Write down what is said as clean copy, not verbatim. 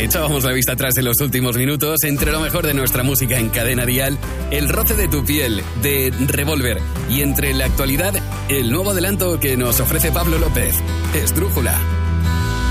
Echábamos la vista atrás en los últimos minutos entre lo mejor de nuestra música en Cadena Dial, El roce de tu piel, de Revolver, y entre la actualidad, el nuevo adelanto que nos ofrece Pablo López, Esdrújula.